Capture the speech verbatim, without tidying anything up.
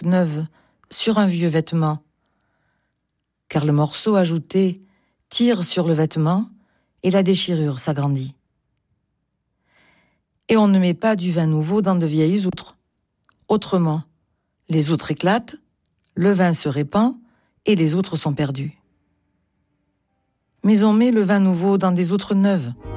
neuve sur un vieux vêtement, car le morceau ajouté tire sur le vêtement et la déchirure s'agrandit. Et on ne met pas du vin nouveau dans de vieilles outres. Autrement, les outres éclatent, le vin se répand et les outres sont perdues. Mais on met le vin nouveau dans des outres neuves.